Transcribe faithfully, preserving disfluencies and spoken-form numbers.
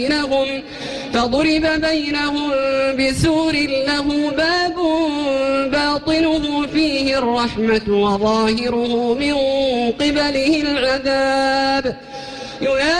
بينهم فضرب بينهم بسور له باب باطنه فيه الرحمة وظاهره من قبله العذاب.